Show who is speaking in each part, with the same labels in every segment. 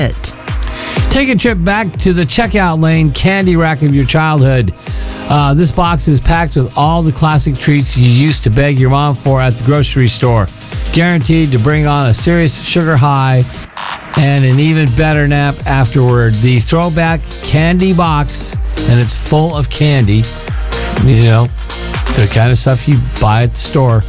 Speaker 1: it.
Speaker 2: Take a trip back to the checkout lane candy rack of your childhood. This box is packed with all the classic treats you used to beg your mom for at the grocery store. Guaranteed to bring on a serious sugar high and an even better nap afterward. The throwback candy box, and it's full of candy. You know, the kind of stuff you buy at the store.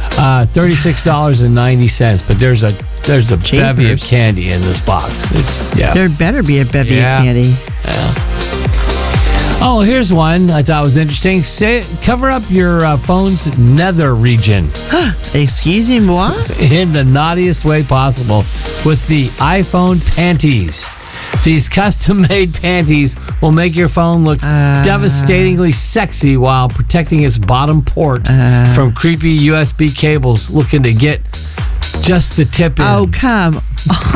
Speaker 2: $36.90, but there's a bevy of candy in this box.
Speaker 1: There better be a bevy of candy.
Speaker 2: Yeah. Oh, here's one I thought was interesting. Cover up your phone's nether region.
Speaker 1: Excusez-moi?
Speaker 2: In the naughtiest way possible with the iPhone panties. These custom-made panties will make your phone look devastatingly sexy while protecting its bottom port from creepy USB cables looking to get just the tip in.
Speaker 1: Oh, come on.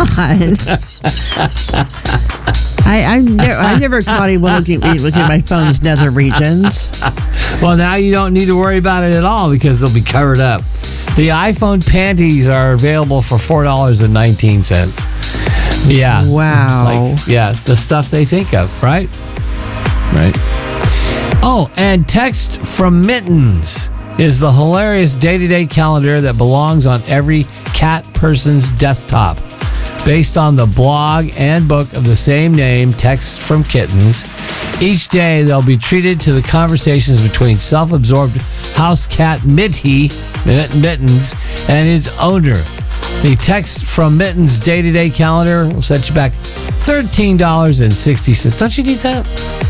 Speaker 1: I never caught anyone looking at my phone's nether regions.
Speaker 2: Well, now you don't need to worry about it at all because they'll be covered up. The iPhone panties are available for $4.19. Yeah.
Speaker 1: Wow.
Speaker 2: It's like, the stuff they think of, right? Right. Oh, and Text from Mittens is the hilarious day-to-day calendar that belongs on every cat person's desktop. Based on the blog and book of the same name, Text from Kittens, each day they'll be treated to the conversations between self-absorbed house cat Mittens and his owner. The Text from Mittens day-to-day calendar will set you back $13.60. Don't you need that?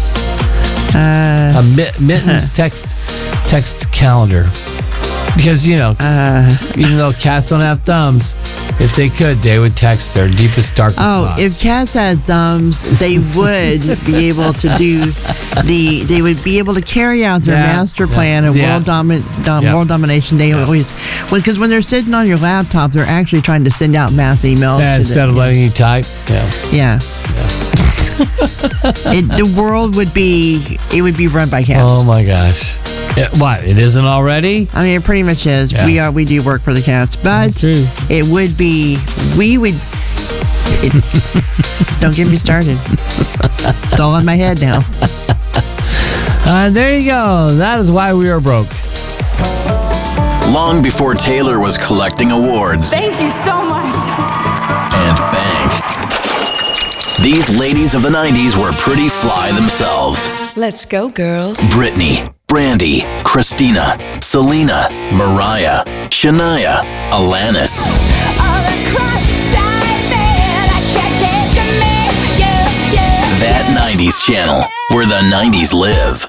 Speaker 2: A Mittens text calendar. Because, even though cats don't have thumbs, if they could, they would text their deepest, darkest thoughts.
Speaker 1: If cats had thumbs, they would be able to they would be able to carry out their master plan of world domination. They always, because when they're sitting on your laptop, they're actually trying to send out mass emails.
Speaker 2: Instead of letting you type.
Speaker 1: Yeah. The world would be run by cats.
Speaker 2: Oh my gosh. It isn't already?
Speaker 1: I mean, it pretty much is. Yeah. We do work for the cats, but it would be, don't get me started. It's all in my head now.
Speaker 2: There you go. That is why we are broke.
Speaker 3: Long before Taylor was collecting awards.
Speaker 4: Thank you so much.
Speaker 3: And bank. These ladies of the 90s were pretty fly themselves.
Speaker 4: Let's go, girls.
Speaker 3: Britney, Brandy, Christina, Selena, Mariah, Shania, Alanis. That 90s channel, where the 90s live.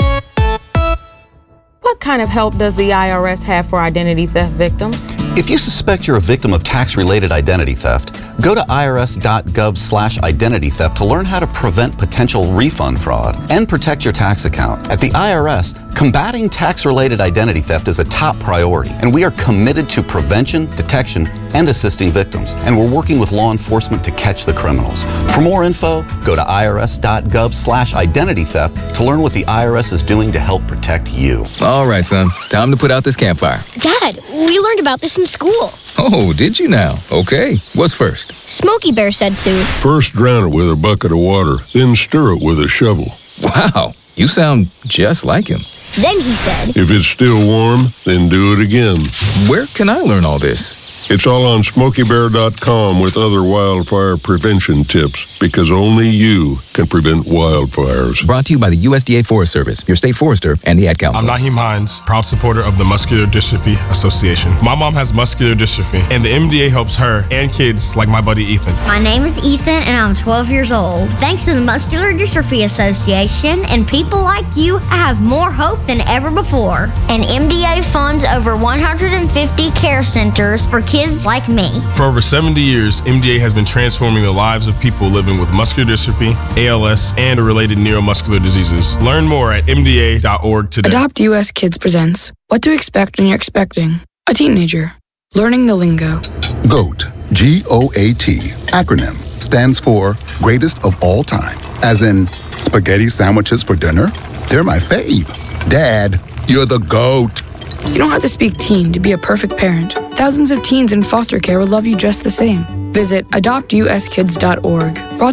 Speaker 5: What kind of help does the IRS have for identity theft victims?
Speaker 6: If you suspect you're a victim of tax-related identity theft, go to irs.gov/identity theft to learn how to prevent potential refund fraud and protect your tax account. At the IRS, combating tax-related identity theft is a top priority, and we are committed to prevention, detection, and assisting victims. And we're working with law enforcement to catch the criminals. For more info, go to irs.gov/identity theft to learn what the IRS is doing to help protect you.
Speaker 7: All right, son. Time to put out this campfire.
Speaker 8: Dad, we learned about this in school.
Speaker 7: Oh, did you now? Okay. What's first?
Speaker 8: Smokey Bear said to.
Speaker 9: First drown it with a bucket of water, then stir it with a shovel.
Speaker 7: Wow, you sound just like him.
Speaker 8: Then he said.
Speaker 9: If it's still warm, then do it again.
Speaker 7: Where can I learn all this?
Speaker 9: It's all on SmokeyBear.com with other wildfire prevention tips, because only you can prevent wildfires.
Speaker 7: Brought to you by the USDA Forest Service, your state forester, and the Ad Council.
Speaker 10: I'm Naheem Hines, proud supporter of the Muscular Dystrophy Association. My mom has muscular dystrophy, and the MDA helps her and kids like my buddy Ethan.
Speaker 8: My name is Ethan, and I'm 12 years old. Thanks to the Muscular Dystrophy Association and people like you, I have more hope than ever before. And MDA funds over 150 care centers for kids like me.
Speaker 10: For over 70 years, MDA has been transforming the lives of people living with muscular dystrophy, ALS, and related neuromuscular diseases. Learn more at mda.org today.
Speaker 11: Adopt US Kids presents What to Expect When You're Expecting a Teenager. Learning the lingo.
Speaker 12: GOAT, G-O-A-T, acronym, stands for Greatest of All Time. As in, spaghetti sandwiches for dinner? They're my fave. Dad, you're the GOAT.
Speaker 11: You don't have to speak teen to be a perfect parent. Thousands of teens in foster care will love you just the same. Visit adoptuskids.org. Brought